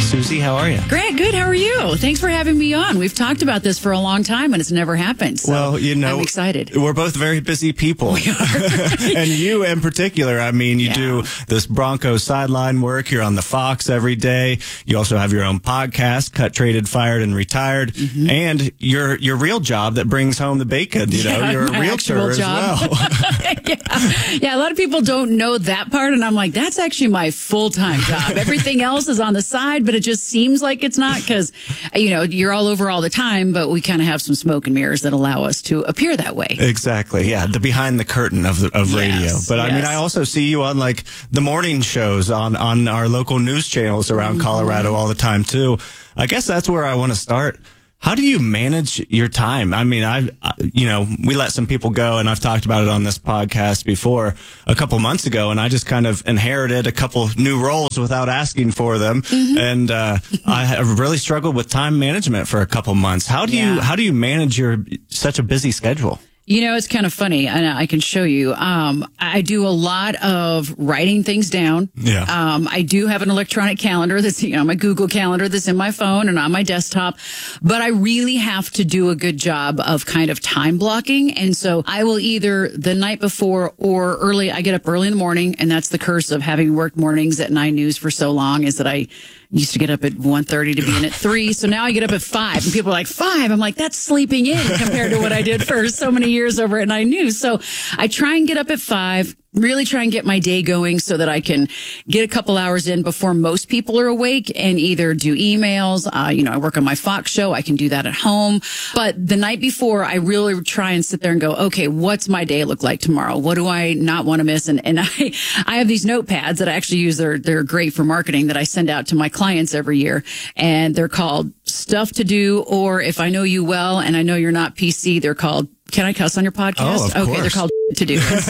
Susie, how are you? Grant, good. How are you? Thanks for having me on. We've talked about this for a long time, and it's never happened. So well, I'm excited. We're both very busy people. We are. And you in particular, I mean, you do this Broncos sideline work. You're on the Fox every day. You also have your own podcast, Cut, Traded, Fired, and Retired. Mm-hmm. And your real job that brings home the bacon. You're a realtor as well. Yeah, a lot of people don't know that part, and I'm like, that's actually my full-time job. Everything else is on the side, but it just seems like it's not because, you're all over all the time, but we kind of have some smoke and mirrors that allow us to appear that way. Exactly. Yeah. The behind the curtain of radio. But I mean, I also see you on like the morning shows on our local news channels around Colorado all the time too. I guess that's where I want to start. How do you manage your time? I mean, we let some people go, and I've talked about it on this podcast before a couple months ago, and I just kind of inherited a couple new roles without asking for them. Mm-hmm. And I have really struggled with time management for a couple months. How do you manage such a busy schedule? It's kind of funny, and I can show you. I do a lot of writing things down. Yeah. I do have an electronic calendar that's, my Google Calendar that's in my phone and on my desktop. But I really have to do a good job of kind of time blocking. And so I will either the night before or early. I get up early in the morning, and that's the curse of having worked mornings at 9 News for so long, is that I used to get up at 1:30 to be in at 3. So now I get up at 5, and people are like, 5? I'm like, that's sleeping in compared to what I did for so many years over at 9 News. So I try and get up at 5, really try and get my day going so that I can get a couple hours in before most people are awake and either do emails. I work on my Fox show. I can do that at home. But the night before, I really try and sit there and go, okay, what's my day look like tomorrow? What do I not want to miss? And I have these notepads that I actually use. They're great for marketing that I send out to my clients every year. And they're called Stuff to Do, or if I know you well and I know you're not PC, they're called, can I cuss on your podcast? Oh, of course. They're called to do. And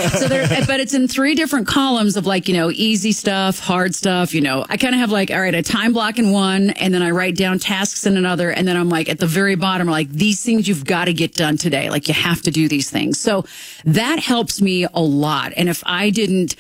but it's in 3 different columns of easy stuff, hard stuff. I kind of have all right, a time block in one, and then I write down tasks in another. And then I'm like, at the very bottom, these things you've got to get done today. You have to do these things. So that helps me a lot. And if I didn't,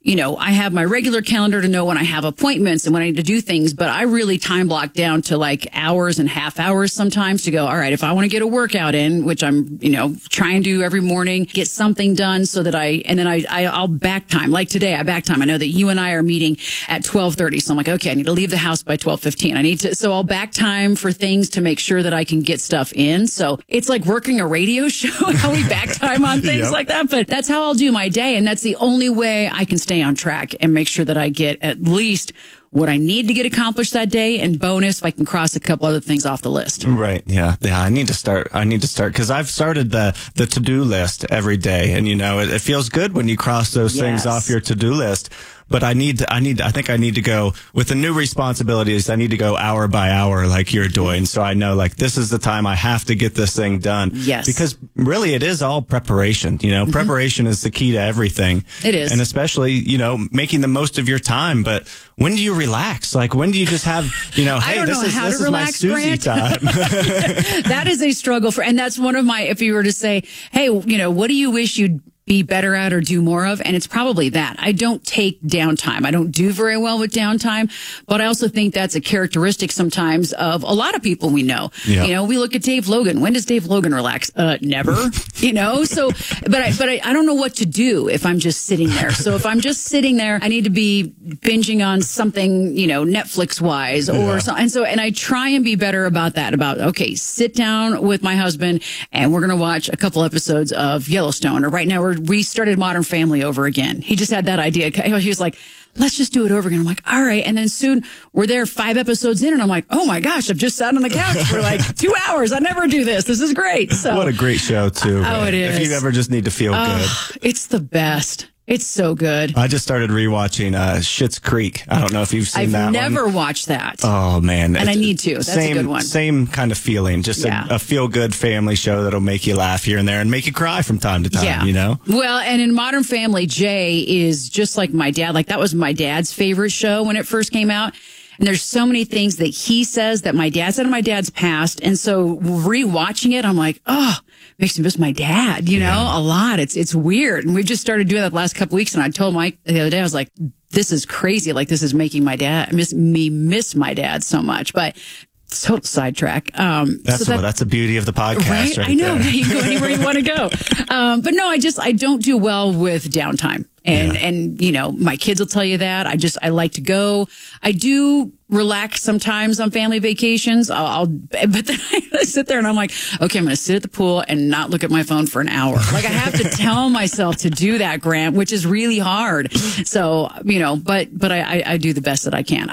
I have my regular calendar to know when I have appointments and when I need to do things, but I really time block down to hours and half hours sometimes to go, all right, if I want to get a workout in, which I'm, trying to do every morning, get something done so that I'll back time. Like today, I back time. I know that you and I are meeting at 12:30. So I'm like, okay, I need to leave the house by 12:15. So I'll back time for things to make sure that I can get stuff in. So it's like working a radio show, how we back time on things like that. But that's how I'll do my day. And that's the only way I can stay on track and make sure that I get at least what I need to get accomplished that day, and bonus if I can cross a couple other things off the list. Right. Yeah. I need to start because I've started the to-do list every day, and it feels good when you cross those things off your to-do list. But I think I need to go with the new responsibilities. I need to go hour by hour like you're doing. So I know this is the time I have to get this thing done. Yes. Because really it is all preparation. Preparation is the key to everything. It is. And especially, making the most of your time. But when do you relax? When do you just have, hey, this is my Susie time. That is a struggle and that's one of my, if you were to say, hey, what do you wish you'd be better at or do more of? And it's probably that. I don't take downtime. I don't do very well with downtime, but I also think that's a characteristic sometimes of a lot of people we know. Yeah. We look at Dave Logan. When does Dave Logan relax? Never, so, but I don't know what to do if I'm just sitting there. So if I'm just sitting there, I need to be binging on something, Netflix wise or so. And I try and be better about that, okay, sit down with my husband and we're going to watch a couple episodes of Yellowstone, or right now we started Modern Family over again. He just had that idea. He was like, let's just do it over again. I'm like, all right. And then soon we're there 5 episodes in and I'm like, oh my gosh, I've just sat on the couch for 2 hours. I never do this. This is great. So what a great show too. It is. If you ever just need to feel good. It's the best. It's so good. I just started rewatching Schitt's Creek. I don't know if you've seen that one. I've never watched that. Oh, man. And I need to. That's a good one. Same kind of feeling. Just a feel-good family show that'll make you laugh here and there and make you cry from time to time, Well, and in Modern Family, Jay is just like my dad. That was my dad's favorite show when it first came out. And there's so many things that he says that my dad said in my dad's past. And so rewatching it, I'm like, makes me miss my dad, a lot. It's weird. And we've just started doing that the last couple of weeks. And I told Mike the other day, I was like, this is crazy. Like, this is making me miss my dad so much. But total sidetrack. That's the beauty of the podcast, right? I know. There. You can go anywhere you want to go. But no, I don't do well with downtime. And, my kids will tell you that. I like to go. I do relax sometimes on family vacations. But then I sit there and I'm like, okay, I'm going to sit at the pool and not look at my phone for an hour. Like, I have to tell myself to do that, Grant, which is really hard. So, but I do the best that I can.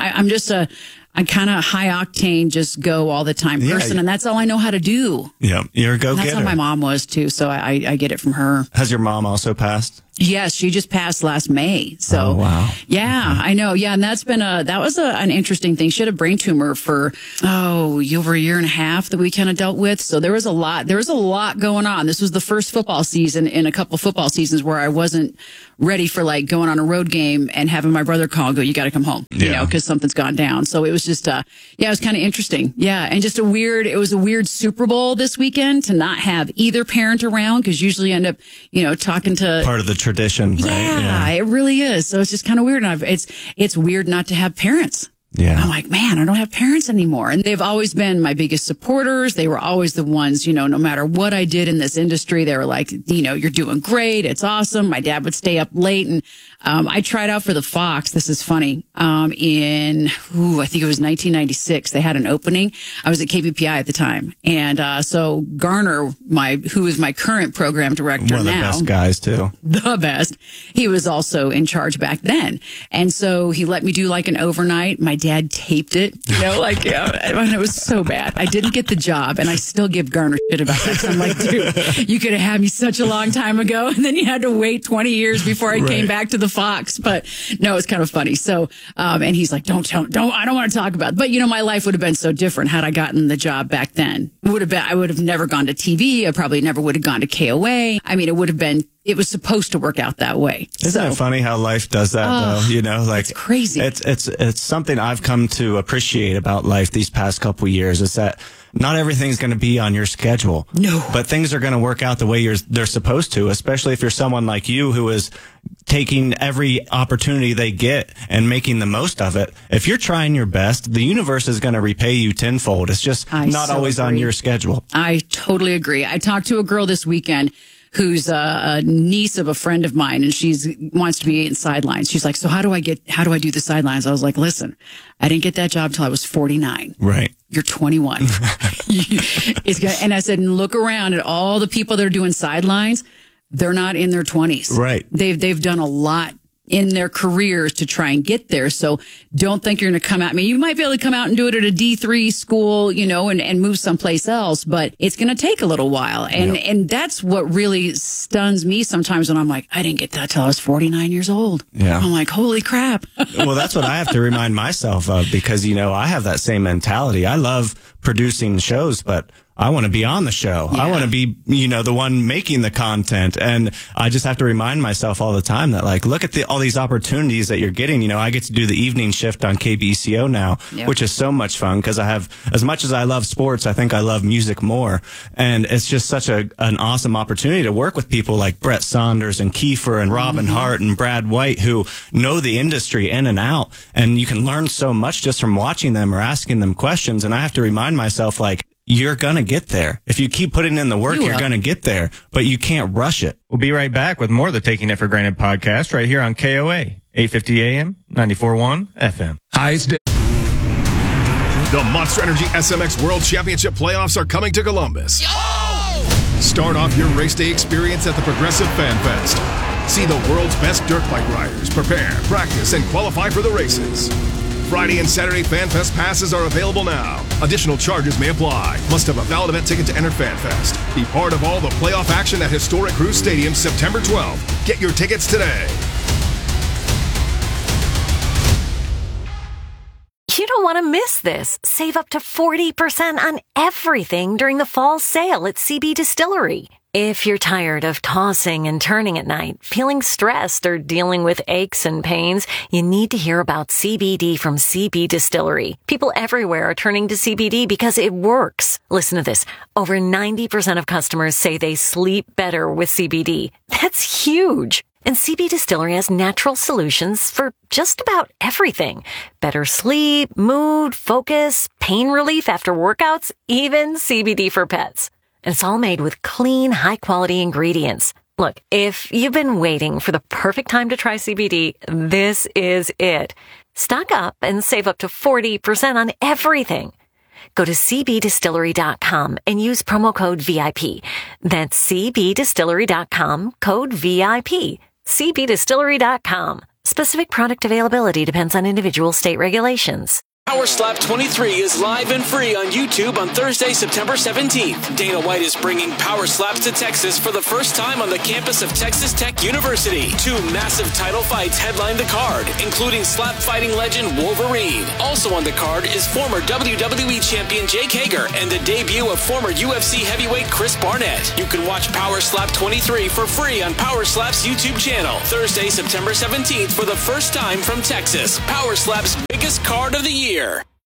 I'm kind of high octane, just go all the time person. And that's all I know how to do. Yeah. You're a go-getter. That's how my mom was too. So I get it from her. Has your mom also passed? Yes, she just passed last May. So, oh, wow. Yeah, I know. Yeah. And that was an interesting thing. She had a brain tumor for, over a year and a half that we kind of dealt with. So there was a lot going on. This was the first football season in a couple football seasons where I wasn't ready for like going on a road game and having my brother call and go, you got to come home, because something's gone down. So it was just, it was kind of interesting. Yeah. And just it was a weird Super Bowl this weekend to not have either parent around, because usually you end up, talking to part of the tradition, right? Yeah, it really is. So it's just kind of weird. And it's weird not to have parents. Yeah. I'm like, man, I don't have parents anymore. And they've always been my biggest supporters. They were always the ones, no matter what I did in this industry, they were like, you're doing great. It's awesome. My dad would stay up late. And I tried out for the Fox. This is funny. I think it was 1996. They had an opening. I was at KBPI at the time. And so Garner, who is my current program director now. One of the best guys, too. The best. He was also in charge back then. And so he let me do like an overnight. My dad taped it, and it was so bad. I didn't get the job, and I still give Garner shit about that. So I'm like, dude, you could have had me such a long time ago, and then you had to wait 20 years before I came back to the Fox. But no, it's kind of funny. So, and he's like, I don't want to talk about it. But my life would have been so different had I gotten the job back then. I would have never gone to TV. I probably never would have gone to KOA. I mean, it was supposed to work out that way. Isn't it funny how life does that, though? It's crazy. It's something I've come to appreciate about life these past couple of years, is that not everything's going to be on your schedule. No. But things are going to work out the way they're supposed to, especially if you're someone like you who is taking every opportunity they get and making the most of it. If you're trying your best, the universe is going to repay you tenfold. It's just not always on your schedule. I totally agree. I talked to a girl this weekend who's a niece of a friend of mine, and wants to be in sidelines. She's like, so how do I do the sidelines? I was like, listen, I didn't get that job till I was 49. Right. You're 21. And I said, look around at all the people that are doing sidelines. They're not in their 20s. Right. They've done a lot in their careers to try and get there. So don't think you're going to come out. I mean, you might be able to come out and do it at a D3 school, and move someplace else, but it's going to take a little while. And that's what really stuns me sometimes when I'm like, I didn't get that till I was 49 years old. Yeah. I'm like, holy crap. Well, that's what I have to remind myself of, because, I have that same mentality. I love producing shows, but I want to be on the show. Yeah. I want to be, the one making the content. And I just have to remind myself all the time that, like, look at all these opportunities that you're getting. I get to do the evening shift on KBCO now, which is so much fun, because I have, as much as I love sports, I think I love music more. And it's just such an awesome opportunity to work with people like Brett Saunders and Kiefer and Robin Hart and Brad White, who know the industry in and out. And you can learn so much just from watching them or asking them questions. And I have to remind myself, like, you're going to get there. If you keep putting in the work, you're going to get there, but you can't rush it. We'll be right back with more of the Taking It for Granted podcast right here on KOA, 850 AM, 94.1 FM. The Monster Energy SMX World Championship playoffs are coming to Columbus. Start off your race day experience at the Progressive Fan Fest. See the world's best dirt bike riders prepare, practice, and qualify for the races. Friday and Saturday FanFest passes are available now. Additional charges may apply. Must have a valid event ticket to enter FanFest. Be part of all the playoff action at historic Cruise Stadium September 12th. Get your tickets today. You don't want to miss this. Save up to 40% on everything during the fall sale at CB Distillery. If you're tired of tossing and turning at night, feeling stressed, or dealing with aches and pains, you need to hear about CBD from CB Distillery. People everywhere are turning to CBD because it works. Listen to this. Over 90% of customers say they sleep better with CBD. That's huge. And CB Distillery has natural solutions for just about everything. Better sleep, mood, focus, pain relief after workouts, even CBD for pets. And it's all made with clean, high-quality ingredients. Look, if you've been waiting for the perfect time to try CBD, this is it. Stock up and save up to 40% on everything. Go to cbdistillery.com and use promo code VIP. That's cbdistillery.com, code VIP. cbdistillery.com. Specific product availability depends on individual state regulations. Power Slap 23 is live and free on YouTube on Thursday, September 17th. Dana White is bringing Power Slaps to Texas for the first time on the campus of Texas Tech University. 2 massive title fights headline the card, including slap fighting legend Wolverine. Also on the card is former WWE champion Jake Hager and the debut of former UFC heavyweight Chris Barnett. You can watch Power Slap 23 for free on Power Slap's YouTube channel. Thursday, September 17th for the first time from Texas. Power Slap's biggest card of the year.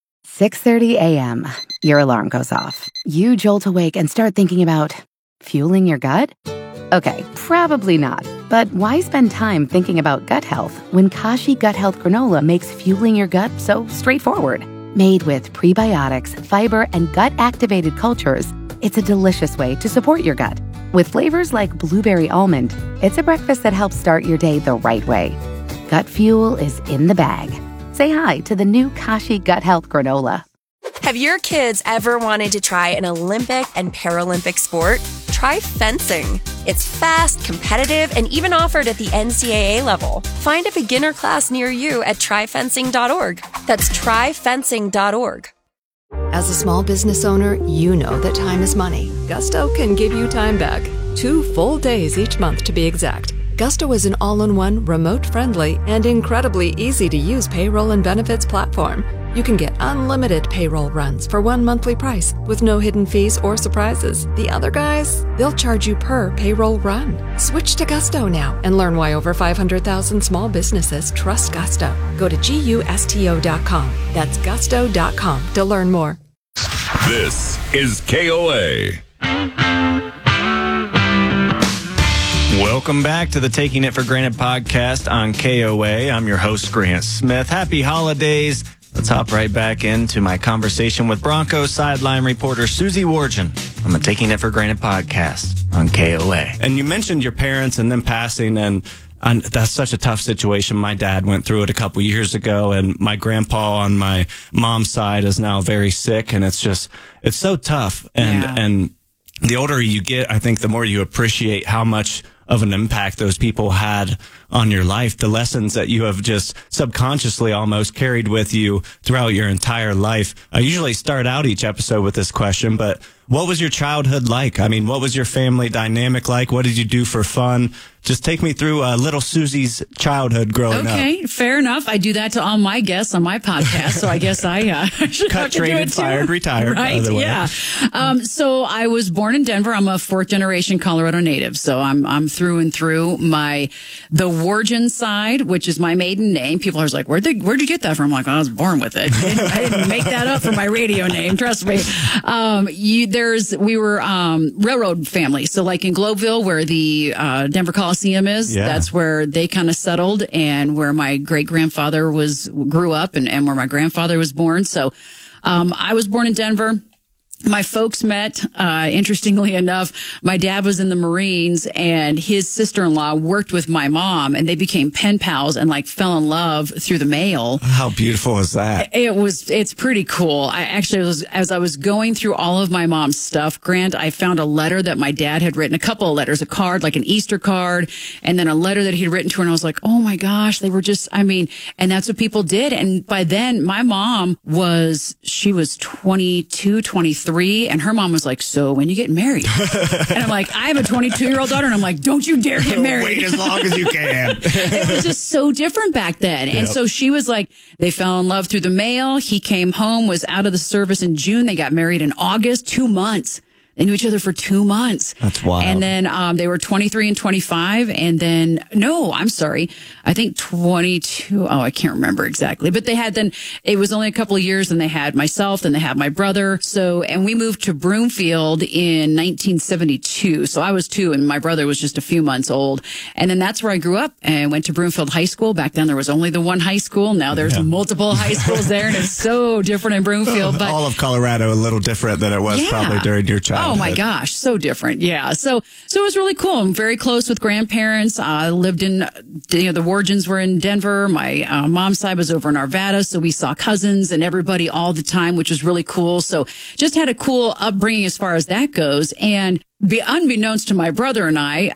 6:30 a.m. Your alarm goes off. You jolt awake and start thinking about fueling your gut? Okay, probably not. But why spend time thinking about gut health when Kashi Gut Health Granola makes fueling your gut so straightforward? Made with prebiotics, fiber, and gut-activated cultures, it's a delicious way to support your gut. With flavors like blueberry almond, it's a breakfast that helps start your day the right way. Gut fuel is in the bag. Say hi to the new Kashi Gut Health Granola. Have your kids ever wanted to try an Olympic and Paralympic sport? Try fencing. It's fast, competitive, and even offered at the NCAA level. Find a beginner class near you at tryfencing.org. That's tryfencing.org. As a small business owner, you know that time is money. Gusto can give you time back. 2 full days each month to be exact. Gusto is an all-in-one, remote-friendly, and incredibly easy-to-use payroll and benefits platform. You can get unlimited payroll runs for 1 monthly price with no hidden fees or surprises. The other guys, they'll charge you per payroll run. Switch to Gusto now and learn why over 500,000 small businesses trust Gusto. Go to GUSTO.com. That's gusto.com to learn more. This is KOA. Welcome back to the Taking It for Granted podcast on KOA. I'm your host, Grant Smith. Happy holidays. Let's hop right back into my conversation with Broncos sideline reporter Susie Wargin on the Taking It for Granted podcast on KOA. And you mentioned your parents and them passing, and that's such a tough situation. My dad went through it a couple years ago, and my grandpa on my mom's side is now very sick, and it's so tough. And the older you get, I think the more you appreciate how much of an impact those people had on your life, the lessons that you have just subconsciously almost carried with you throughout your entire life. I usually start out each episode with this question, but what was your childhood like? I mean, what was your family dynamic like? What did you do for fun? Just take me through little Susie's childhood growing up. Okay, fair enough. I do that to all my guests on my podcast, so I guess I should cut, traded, fired, retired. Right? Yeah. So I was born in Denver. I'm a 4th generation Colorado native, so I'm through and through. The Wargin side, which is my maiden name. People are like, where'd you get that from? I'm like, I was born with it. I didn't make that up for my radio name. Trust me. We were railroad family. So like in Globeville, where the Denver Coliseum is, that's where they kind of settled, and where my great grandfather grew up, and where my grandfather was born. So I was born in Denver. My folks met, interestingly enough, my dad was in the Marines, and his sister-in-law worked with my mom, and they became pen pals and like fell in love through the mail. How beautiful is that? It's pretty cool. As I was going through all of my mom's stuff, Grant, I found a letter that my dad had written, a couple of letters, a card, like an Easter card, and then a letter that he'd written to her. And I was like, oh my gosh, they were just, and that's what people did. And by then my mom was 22, 23. And her mom was like, so when you get married? And I'm like, I have a 22-year-old daughter. And I'm like, don't you dare get married. Wait as long as you can. It was just so different back then. Yep. And so she was like, they fell in love through the mail. He came home, was out of the service in June. They got married in August, 2 months. They knew each other for 2 months. That's wild. And then they were 23 and 25. And then, no, I'm sorry. I think 22. Oh, I can't remember exactly. But they had then, it was only a couple of years, and they had myself, then they had my brother. So, and we moved to Broomfield in 1972. So I was 2 and my brother was just a few months old. And then that's where I grew up and went to Broomfield High School. Back then there was only the one high school. Now there's multiple high schools there, and it's so different in Broomfield. But all of Colorado a little different than it was probably during your childhood. Oh my gosh, so different. Yeah. So it was really cool. I'm very close with grandparents. I lived in, the Wargens were in Denver. My mom's side was over in Arvada. So we saw cousins and everybody all the time, which was really cool. So just had a cool upbringing as far as that goes. And unbeknownst to my brother and I,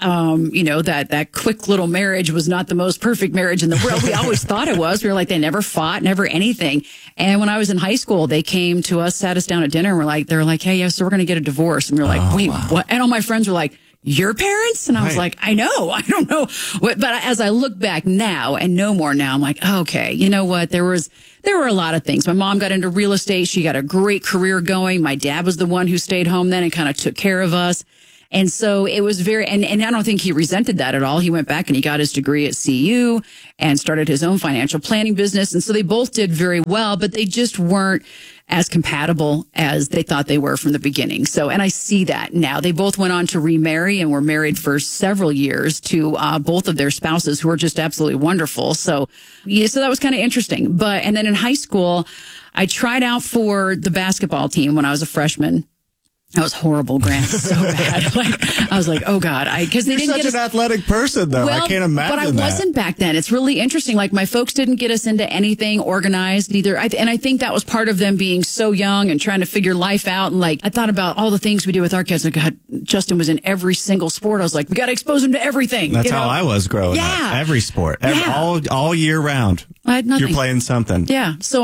that quick little marriage was not the most perfect marriage in the world. We always thought it was. We were like, they never fought, never anything. And when I was in high school, they came to us, sat us down at dinner, and they're like, hey, yes, so we're going to get a divorce. And we were like, wait, what? And all my friends were like, your parents? And I was like, I know, I don't know. But as I look back now and know more now, I'm like, okay, you know what? There were a lot of things. My mom got into real estate. She got a great career going. My dad was the one who stayed home then and kind of took care of us. And so it was and I don't think he resented that at all. He went back and he got his degree at CU and started his own financial planning business. And so they both did very well, but they just weren't as compatible as they thought they were from the beginning. So, and I see that now. They both went on to remarry and were married for several years to both of their spouses, who are just absolutely wonderful. So, yeah, so that was kind of interesting. And then in high school, I tried out for the basketball team when I was a freshman. That was horrible, Grant. So bad. I was like, oh God, because they didn't get us an athletic person, though. Well, I can't imagine but I wasn't back then. It's really interesting. My folks didn't get us into anything organized either. And I think that was part of them being so young and trying to figure life out. And I thought about all the things we did with our kids. God, Justin was in every single sport. I was like, we got to expose him to everything. That's how I was growing up. Every sport, all year round. I had nothing. You're playing something. Yeah. So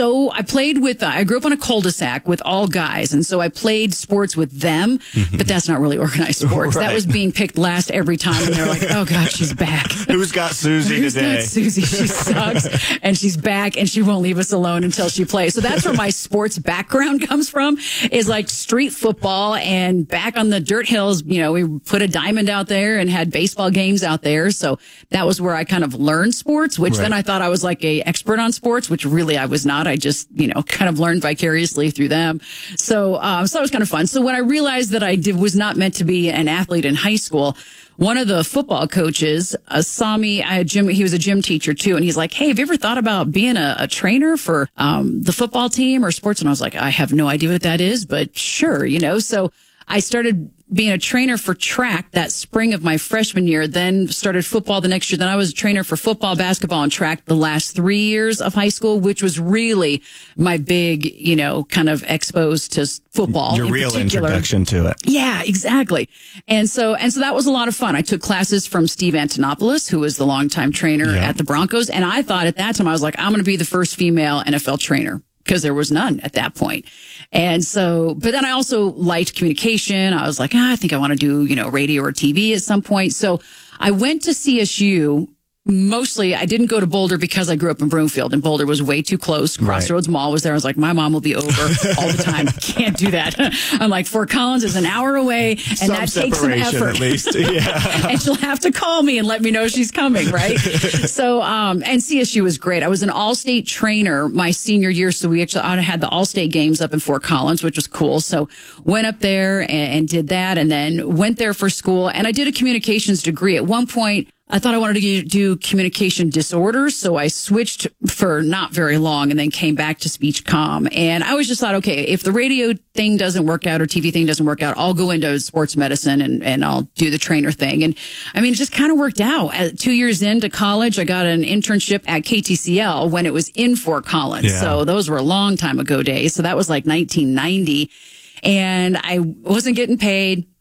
I played with, I grew up on a cul-de-sac with all guys. And so I played sports with them, but that's not really organized sports. Right. That was being picked last every time. And they're like, oh God, she's back. Who's got Susie Who's today? got Susie? She sucks. And she's back and she won't leave us alone until she plays. So that's where my sports background comes from, is street football, and back on the dirt hills, we put a diamond out there and had baseball games out there. So that was where I kind of learned sports, which then I thought I was a expert on sports, which really I was not. I just, kind of learned vicariously through them. So that was kind of fun. So when I realized that I was not meant to be an athlete in high school, one of the football coaches saw me. He was a gym teacher too. And he's like, hey, have you ever thought about being a trainer for the football team or sports? And I was like, I have no idea what that is, but sure, So I started being a trainer for track that spring of my freshman year, then started football the next year. Then I was a trainer for football, basketball, and track the last 3 years of high school, which was really my big, kind of exposed to football. Your real introduction to it. Yeah, exactly. And so that was a lot of fun. I took classes from Steve Antonopoulos, who was the longtime trainer at the Broncos. And I thought at that time, I was like, I'm going to be the first female NFL trainer, because there was none at that point. And so, but then I also liked communication. I was like, I think I want to do, radio or TV at some point. So I went to CSU. Mostly, I didn't go to Boulder because I grew up in Broomfield, and Boulder was way too close. Crossroads Mall was there. I was like, my mom will be over all the time. Can't do that. I'm like, Fort Collins is an hour away, and that takes some effort. At least. Yeah. And she'll have to call me and let me know she's coming, right? So, and CSU was great. I was an all-state trainer my senior year, so we actually had the all-state games up in Fort Collins, which was cool. So went up there and did that, and then went there for school, and I did a communications degree. At one point, I thought I wanted to do communication disorders, so I switched for not very long and then came back to speech comm. And I always just thought, okay, if the radio thing doesn't work out or TV thing doesn't work out, I'll go into sports medicine and I'll do the trainer thing. And I mean, it just kind of worked out. 2 years into college, I got an internship at KTCL when it was in Fort Collins. Yeah. So those were a long time ago days. So that was like 1990. And I wasn't getting paid.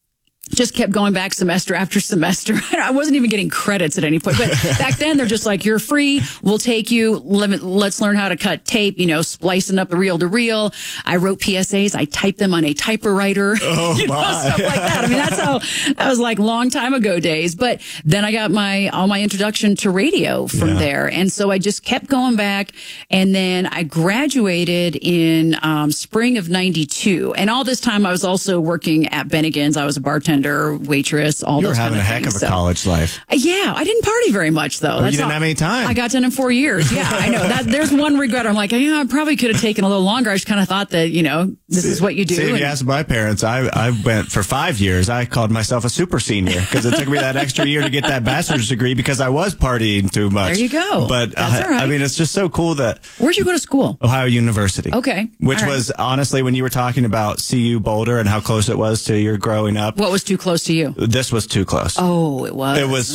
just kept going back semester after semester. I wasn't even getting credits at any point. But back then, they're just like, you're free. We'll take you. Let's learn how to cut tape, splicing up the reel to reel. I wrote PSAs. I typed them on a typewriter. Oh, stuff like that. I mean, that was like long time ago days. But then I got all my introduction to radio from there. And so I just kept going back. And then I graduated in spring of 92. And all this time, I was also working at Bennigan's. I was a bartender, waitress, all those kind of things. You were having a heck of a college life. Yeah, I didn't party very much though. You didn't have any time. I got done in 4 years. Yeah, I know. There's one regret. I'm like, I probably could have taken a little longer. I just kind of thought that, this is what you do. See, if you ask my parents, I went for 5 years. I called myself a super senior because it took me that extra year to get that bachelor's degree because I was partying too much. There you go. But that's all right. I mean, it's just so cool that. Where'd you go to school? Ohio University. Okay. Which was honestly, when you were talking about CU Boulder and how close it was to your growing up. What was too close to you? This was too close. Oh, it was? It was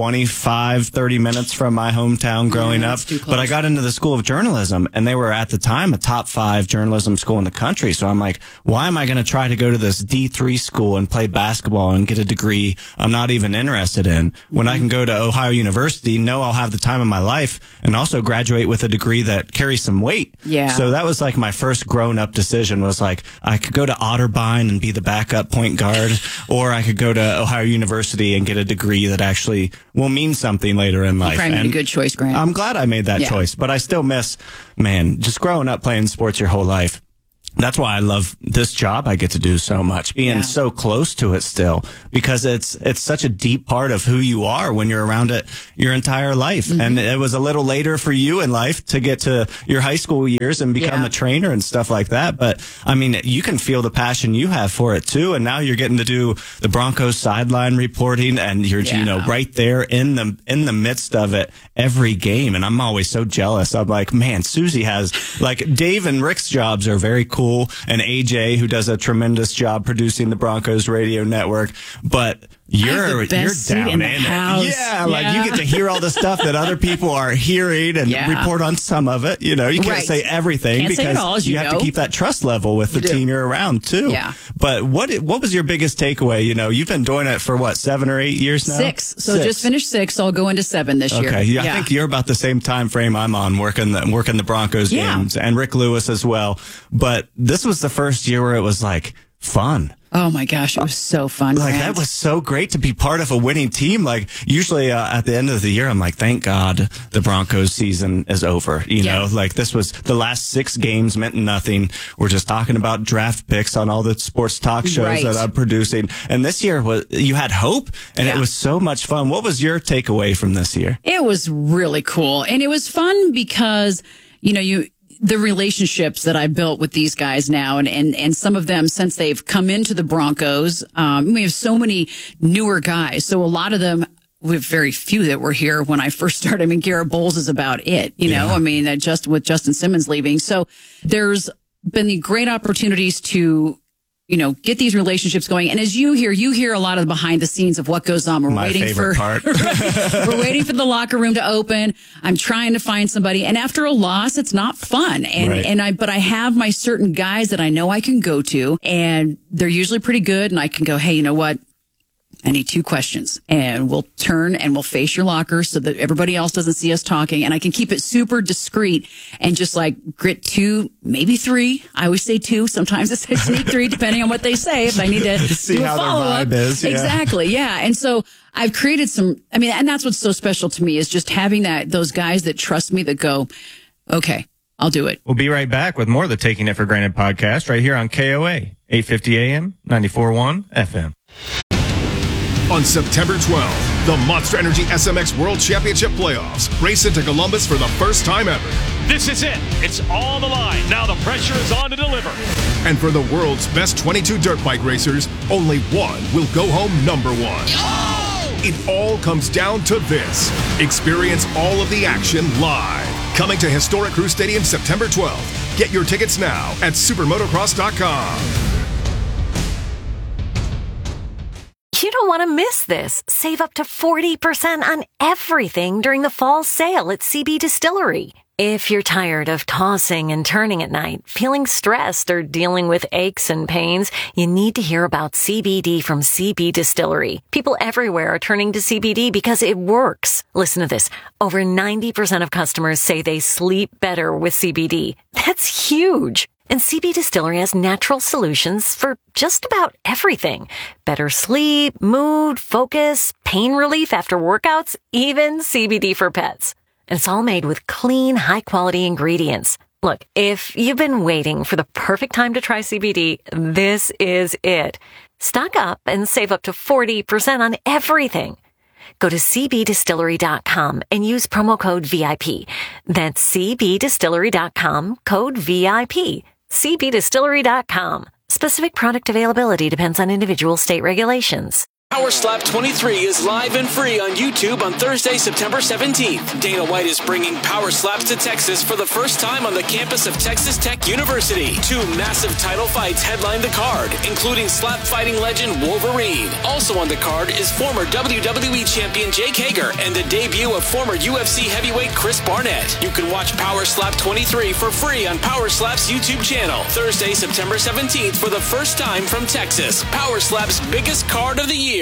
25, 30 minutes from my hometown growing up. But I got into the School of Journalism, and they were at the time a top 5 journalism school in the country. So I'm like, why am I going to try to go to this D3 school and play basketball and get a degree I'm not even interested in when I can go to Ohio University, know I'll have the time of my life, and also graduate with a degree that carries some weight. Yeah. So that was like my first grown-up decision was like, I could go to Otterbein and be the backup point guard, or I could go to Ohio University and get a degree that actually will mean something later in life. You probably made a good choice, Grant. I'm glad I made that choice, but I still miss, just growing up playing sports your whole life. That's why I love this job I get to do so much, being so close to it still, because it's such a deep part of who you are when you're around it your entire life. Mm-hmm. And it was a little later for you in life to get to your high school years and become a trainer and stuff like that. But I mean, you can feel the passion you have for it too. And now you're getting to do the Broncos sideline reporting, and you're, right there in the midst of it every game. And I'm always so jealous. I'm like, man, Susie has, like, Dave and Rick's jobs are very cool. And AJ, who does a tremendous job producing the Broncos radio network, but you're down in it. Yeah, like you get to hear all the stuff that other people are hearing and report on some of it. You can't say everything because you have to keep that trust level with the team you're around too. Yeah. But what was your biggest takeaway? You've been doing it for what, 7 or 8 years now? 6. So just finished 6. So I'll go into 7 this year. Okay. Yeah, I think you're about the same time frame I'm on working the Broncos games, and Rick Lewis as well. But this was the first year where it was like fun. Oh my gosh, it was so fun. Like, that was so great to be part of a winning team. Like, usually at the end of the year, I'm like, thank God the Broncos season is over. Like, this was the last 6 games meant nothing. We're just talking about draft picks on all the sports talk shows that I'm producing. And this year you had hope, and it was so much fun. What was your takeaway from this year? It was really cool. And it was fun because, the relationships that I built with these guys now, and some of them, since they've come into the Broncos, we have so many newer guys. So a lot of them, we have very few that were here when I first started. I mean, Garrett Bowles is about it, I mean, just with Justin Simmons leaving. So there's been the great opportunities to, get these relationships going. And as you hear a lot of the behind the scenes of what goes on. We're waiting for we're waiting for the locker room to open. I'm trying to find somebody. And after a loss, it's not fun. But I have my certain guys that I know I can go to, and they're usually pretty good. And I can go, hey, you know what? I need 2 questions, and we'll turn and we'll face your locker so that everybody else doesn't see us talking. And I can keep it super discreet and just like grit 2, maybe 3. I always say 2. Sometimes I say sneak 3, depending on what they say. If I need to see do a how follow-up. their vibe is. Yeah. Exactly. Yeah. And so I've created and that's what's so special to me is just having those guys that trust me, that go, okay, I'll do it. We'll be right back with more of the Taking It for Granted podcast right here on KOA, 850 AM, 94.1 FM. On September 12th, the Monster Energy SMX World Championship Playoffs race into Columbus for the first time ever. This is it. It's on the line. Now the pressure is on to deliver. And for the world's best 22 dirt bike racers, only one will go home number 1. Oh! It all comes down to this. Experience all of the action live. Coming to Historic Crew Stadium September 12th. Get your tickets now at supermotocross.com. You don't want to miss this. Save up to 40% on everything during the fall sale at CB Distillery. If you're tired of tossing and turning at night, feeling stressed, or dealing with aches and pains, you need to hear about CBD from CB Distillery. People everywhere are turning to CBD because it works. Listen to this. Over 90% of customers say they sleep better with CBD. That's huge. And CB Distillery has natural solutions for just about everything. Better sleep, mood, focus, pain relief after workouts, even CBD for pets. And it's all made with clean, high-quality ingredients. Look, if you've been waiting for the perfect time to try CBD, this is it. Stock up and save up to 40% on everything. Go to cbdistillery.com and use promo code VIP. That's cbdistillery.com, code VIP. cbdistillery.com. Specific product availability depends on individual state regulations. Power Slap 23 is live and free on YouTube on Thursday, September 17th. Dana White is bringing Power Slaps to Texas for the first time on the campus of Texas Tech University. 2 massive title fights headline the card, including slap fighting legend Wolverine. Also on the card is former WWE champion Jake Hager and the debut of former UFC heavyweight Chris Barnett. You can watch Power Slap 23 for free on Power Slap's YouTube channel. Thursday, September 17th for the first time from Texas. Power Slap's biggest card of the year.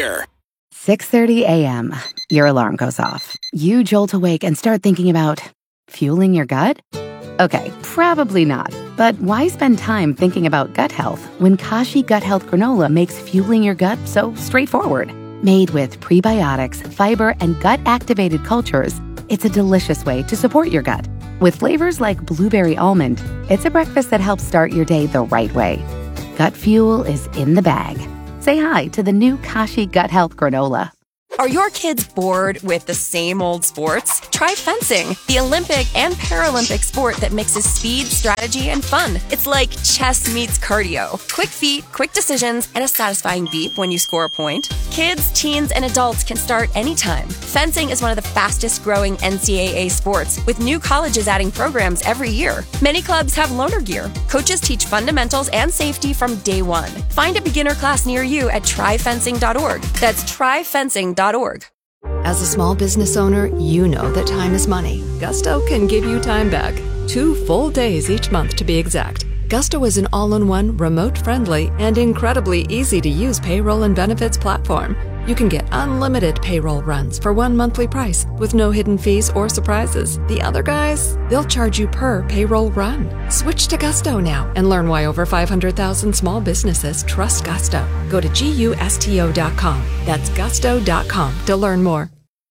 6:30 a.m. Your alarm goes off. You jolt awake and start thinking about fueling your gut? Okay, probably not. But why spend time thinking about gut health when Kashi Gut Health Granola makes fueling your gut so straightforward? Made with prebiotics, fiber, and gut-activated cultures, it's a delicious way to support your gut. With flavors like blueberry almond, it's a breakfast that helps start your day the right way. Gut fuel is in the bag. Say hi to the new Kashi Gut Health Granola. Are your kids bored with the same old sports? Try fencing, the Olympic and Paralympic sport that mixes speed, strategy, and fun. It's like chess meets cardio. Quick feet, quick decisions, and a satisfying beep when you score a point. Kids, teens, and adults can start anytime. Fencing is one of the fastest growing NCAA sports, with new colleges adding programs every year. Many clubs have loaner gear. Coaches teach fundamentals and safety from day one. Find a beginner class near you at tryfencing.org. That's tryfencing.org. As a small business owner, you know that time is money. Gusto can give you time back. 2 full days each month to be exact. Gusto is an all-in-one, remote-friendly, and incredibly easy-to-use payroll and benefits platform. You can get unlimited payroll runs for one monthly price with no hidden fees or surprises. The other guys, they'll charge you per payroll run. Switch to Gusto now and learn why over 500,000 small businesses trust Gusto. Go to GUSTO.com. That's gusto.com to learn more.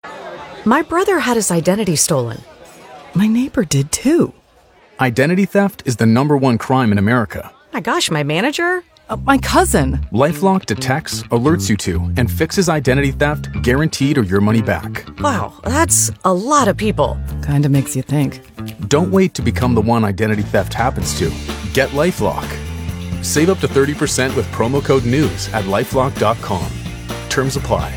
My brother had his identity stolen. My neighbor did too. Identity theft is the #1 crime in America. My gosh, my manager? My cousin. LifeLock detects, alerts you to, and fixes identity theft guaranteed or your money back. Wow, that's a lot of people. Kinda makes you think. Don't wait to become the one identity theft happens to. Get LifeLock. Save up to 30% with promo code NEWS at LifeLock.com. Terms apply.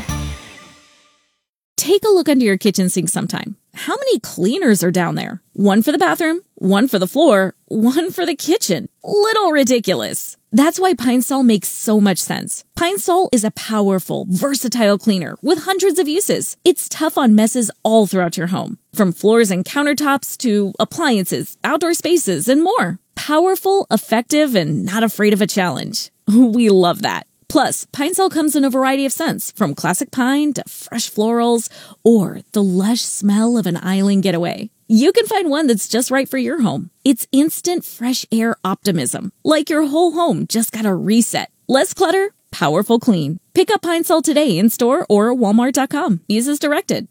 Take a look under your kitchen sink sometime. How many cleaners are down there? One for the bathroom, one for the floor, one for the kitchen. Little ridiculous. That's why Pine Sol makes so much sense. Pine Sol is a powerful, versatile cleaner with hundreds of uses. It's tough on messes all throughout your home, from floors and countertops to appliances, outdoor spaces, and more. Powerful, effective, and not afraid of a challenge. We love that. Plus, Pine Sol comes in a variety of scents, from classic pine to fresh florals, or the lush smell of an island getaway. You can find one that's just right for your home. It's instant fresh air optimism, like your whole home just got a reset. Less clutter, powerful clean. Pick up Pine Sol today in store or walmart.com. Use as directed.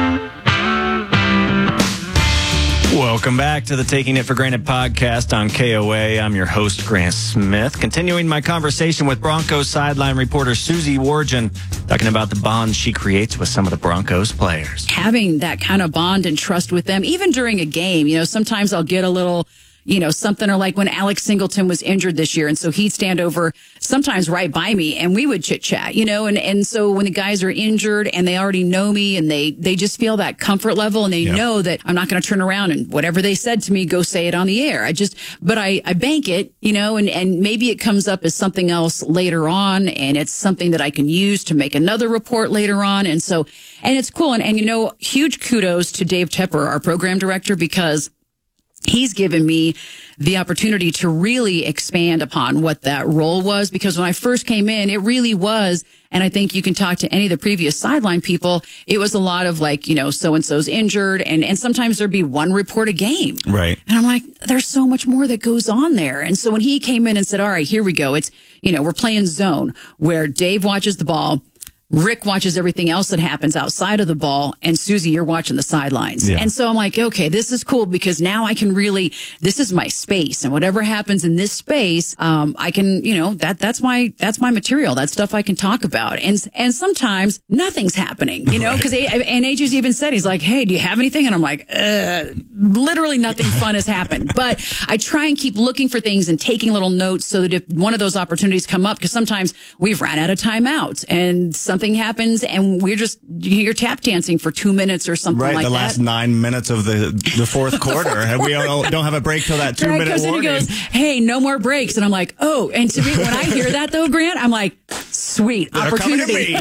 Welcome back to the Taking It for Granted podcast on KOA. I'm your host, Grant Smith. Continuing my conversation with Broncos sideline reporter Susie Wargin, talking about the bond she creates with some of the Broncos players. Having that kind of bond and trust with them, even during a game. You know, sometimes I'll get a little, something, or like when Alex Singleton was injured this year. And so he'd stand over sometimes right by me and we would chit chat, and so when the guys are injured and they already know me and they just feel that comfort level and they know that I'm not going to turn around and whatever they said to me, go say it on the air. But I bank it, and maybe it comes up as something else later on, and it's something that I can use to make another report later on. And it's cool. And huge kudos to Dave Tepper, our program director, because he's given me the opportunity to really expand upon what that role was, because when I first came in, it really was, and I think you can talk to any of the previous sideline people, it was a lot of like, so-and-so's injured, and sometimes there'd be one report a game. Right. And I'm like, there's so much more that goes on there. And so when he came in and said, all right, here we go. It's, we're playing zone where Dave watches the ball, Rick watches everything else that happens outside of the ball, and Susie, you're watching the sidelines. Yeah. And so I'm like, okay, this is cool, because now I can really, this is my space, and whatever happens in this space, I can, that's my material. That's stuff I can talk about. And sometimes nothing's happening, because and AJ's even said, he's like, hey, do you have anything? And I'm like, literally nothing fun has happened. But I try and keep looking for things and taking little notes so that if one of those opportunities come up, because sometimes we've ran out of timeouts and something happens and you're tap dancing for 2 minutes or something like that. Right, the last 9 minutes of the fourth quarter. And we don't have a break till that 2 minute warning. And he goes, hey, no more breaks. And I'm like, oh, and to me, when I hear that though, Grant, I'm like, sweet, opportunity.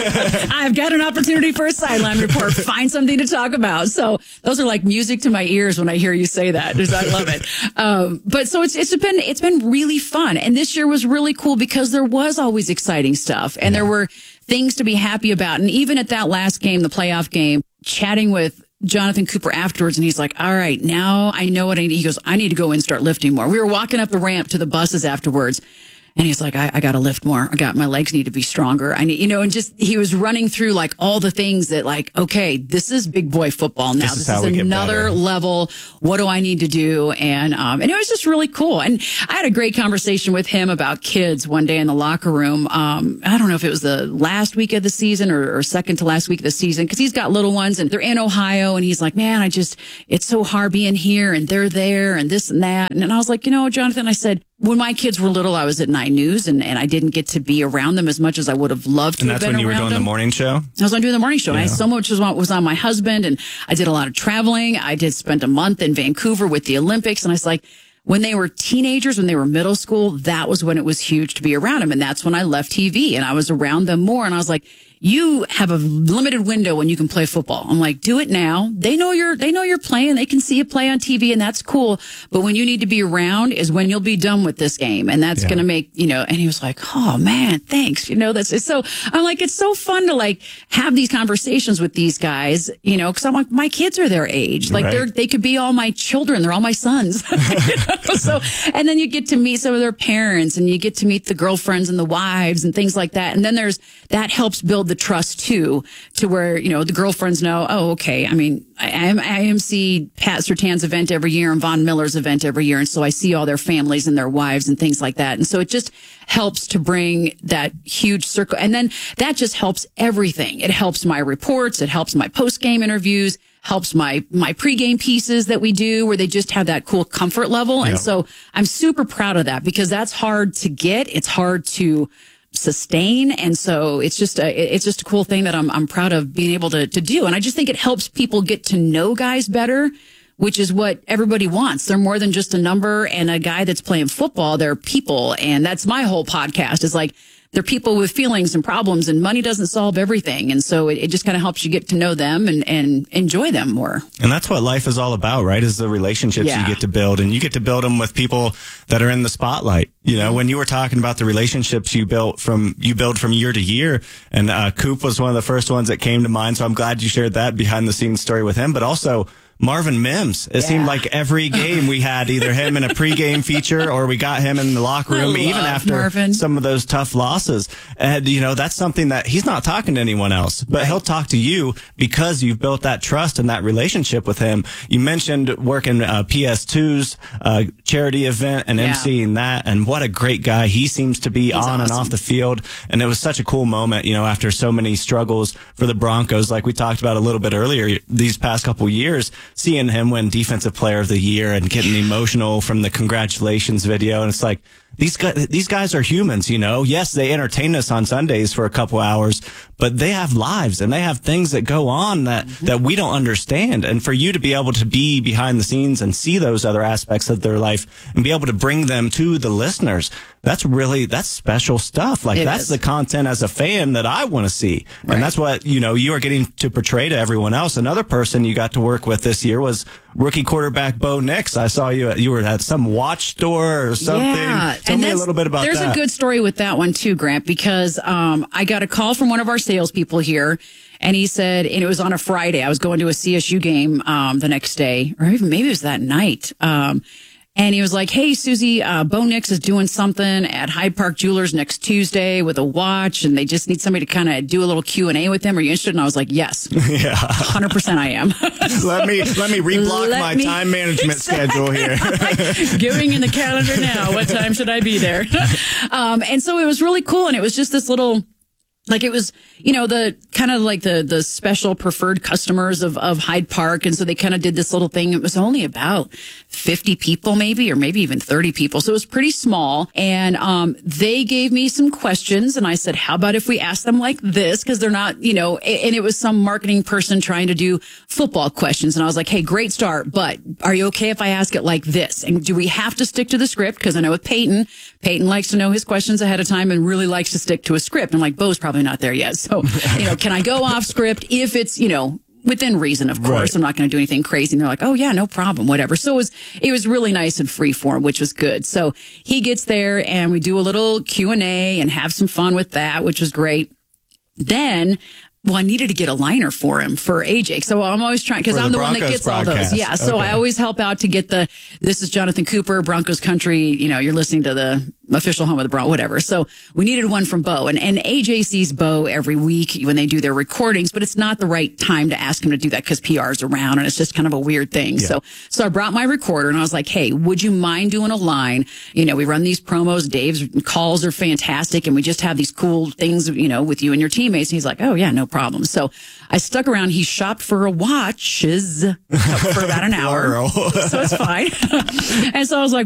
I've got an opportunity for a sideline report. Find something to talk about. So those are like music to my ears when I hear you say that. I love it. But so it's been really fun. And this year was really cool because there was always exciting stuff, and there were things to be happy about. And even at that last game, the playoff game, chatting with Jonathan Cooper afterwards, and he's like, all right, now I know what I need. He goes, I need to go in and start lifting more. We were walking up the ramp to the buses afterwards, and he's like, I got to lift more. My legs need to be stronger. I need, and just, he was running through like all the things that like, okay, this is big boy football now. This is another level. What do I need to do? And it was just really cool. And I had a great conversation with him about kids one day in the locker room. I don't know if it was the last week of the season or second to last week of the season, because he's got little ones and they're in Ohio, and he's like, man, it's so hard being here and they're there and this and that. And I was like, Jonathan, I said, when my kids were little, I was at 9 News, and I didn't get to be around them as much as I would have loved to. And that's when you were doing the morning show? I was doing the morning show. Yeah. And so much was on my husband, and I did a lot of traveling. I spent a month in Vancouver with the Olympics, and I was like, when they were teenagers, when they were middle school, that was when it was huge to be around them. And that's when I left TV and I was around them more. And I was like, you have a limited window when you can play football. I'm like, do it now. They know you're playing. They can see you play on TV, and that's cool. But when you need to be around is when you'll be done with this game. And that's going to make, and he was like, oh man, thanks. That's so, I'm like, it's so fun to like have these conversations with these guys, cause I'm like, my kids are their age. Like they could be all my children. They're all my sons. So, and then you get to meet some of their parents, and you get to meet the girlfriends and the wives and things like that. And then that helps build the trust too, to where, the girlfriends know, oh, okay. I mean, I MC Pat Surtain's event every year and Von Miller's event every year. And so I see all their families and their wives and things like that. And so it just helps to bring that huge circle. And then that just helps everything. It helps my reports. It helps my post-game interviews, helps my pregame pieces that we do where they just have that cool comfort level. And so I'm super proud of that, because that's hard to get. It's hard to sustain. And so it's just a cool thing that I'm proud of being able to do. And I just think it helps people get to know guys better, which is what everybody wants. They're more than just a number and a guy that's playing football. They're people. And that's my whole podcast, is like, they're people with feelings and problems, and money doesn't solve everything. And so it just kind of helps you get to know them and enjoy them more. And that's what life is all about, right? Is the relationships you get to build, and you get to build them with people that are in the spotlight. When you were talking about the relationships you build from year to year, and Coop was one of the first ones that came to mind. So I'm glad you shared that behind the scenes story with him, but also Marvin Mims. It seemed like every game we had either him in a pregame feature or we got him in the locker room, even after some of those tough losses. And, that's something that he's not talking to anyone else, but he'll talk to you because you've built that trust and that relationship with him. You mentioned working PS2's charity event and emceeing that, and what a great guy he seems to be on and off the field. And it was such a cool moment, after so many struggles for the Broncos, like we talked about a little bit earlier these past couple years, seeing him win Defensive Player of the Year and getting emotional from the congratulations video. And it's like, these guys are humans, you know. Yes, they entertain us on Sundays for a couple hours, but they have lives and they have things that go on that we don't understand. And for you to be able to be behind the scenes and see those other aspects of their life and be able to bring them to the listeners, that's special stuff. Like, that's the content as a fan that I want to see. Right. And that's what, you know, you are getting to portray to everyone else. Another person you got to work with this year was rookie quarterback Bo Nix. I saw you were at some watch store or something. Yeah. Tell me a little bit about that. There's a good story with that one too, Grant, because I got a call from one of our salespeople here, and he said, and it was on a Friday. I was going to a CSU game the next day, or even maybe it was that night. And he was like, hey, Susie, Bo Nix is doing something at Hyde Park Jewelers next Tuesday with a watch, and they just need somebody to kind of do a little Q&A with them. Are you interested? And I was like, yes. Yeah. 100% I am. Let me reblock my time management schedule here. Giving in the calendar now. What time should I be there? And so it was really cool. And it was just this little, like, it was, you know, the kind of like the special preferred customers of Hyde Park. And so they kind of did this little thing. It was only about 50 people maybe, or maybe even 30 people. So it was pretty small. And they gave me some questions, and I said, how about if we ask them like this? Because they're not, you know, and it was some marketing person trying to do football questions. And I was like, hey, great start, but are you okay if I ask it like this? And do we have to stick to the script? Because I know with Peyton likes to know his questions ahead of time and really likes to stick to a script. I'm like, Bo's probably not there yet. So, you know, can I go off script if it's, you know, within reason, of course. Right. I'm not going to do anything crazy. And they're like, oh yeah, no problem, whatever. So it was really nice and free form, which was good. So he gets there and we do a little Q&A and have some fun with that, which was great. Then, well, I needed to get a liner for him, for AJ. So I'm always trying, because I'm the one that gets broadcast. All those. Yeah. So I always help out to get this is Jonathan Cooper, Broncos Country. You know, you're listening to the official home of the Broncos, whatever. So we needed one from Bo. And AJ sees Bo every week when they do their recordings, but it's not the right time to ask him to do that because PR's around and it's just kind of a weird thing. Yeah. So I brought my recorder and I was like, hey, would you mind doing a line? You know, we run these promos. Dave's calls are fantastic. And we just have these cool things, you know, with you and your teammates. And he's like, oh yeah, no problem. So I stuck around. He shopped for watches for about an hour. So it's fine. And so I was like,